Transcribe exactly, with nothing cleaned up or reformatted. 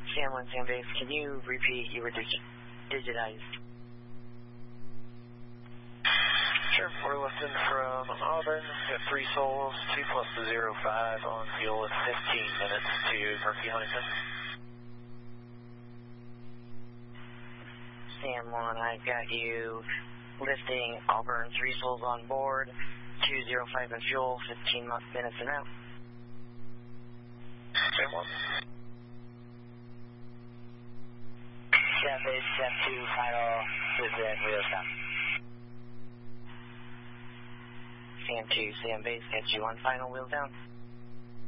Sam one, Sam base, can you repeat you were dig- digitized? Sure, we're lifting from Auburn. We have three souls, two plus the zero five on fuel in fifteen minutes to Murphy Huntington. Sam one, I've got you lifting Auburn, three souls on board, two zero five in fuel, fifteen minutes and out. Sam one. Sam base, Sam two, final, within wheel stop. Sam two, Sam base, get you on final wheels down.